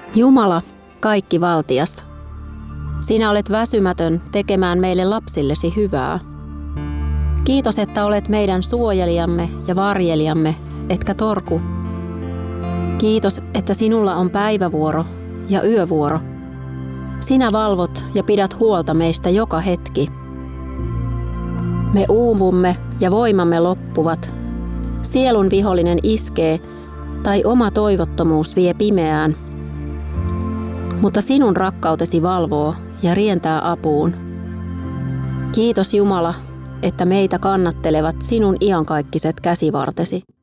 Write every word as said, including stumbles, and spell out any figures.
Jumala, kaikki valtias, sinä olet väsymätön tekemään meille lapsillesi hyvää. Kiitos, että olet meidän suojelijamme ja varjelijamme, etkä torku. Kiitos, että sinulla on päivävuoro ja yövuoro. Sinä valvot ja pidät huolta meistä joka hetki. Me uuvumme ja voimamme loppuvat. Sielun vihollinen iskee tai oma toivottomuus vie pimeään. Mutta sinun rakkautesi valvoo ja rientää apuun. Kiitos Jumala, että meitä kannattelevat sinun iankaikkiset käsivartesi.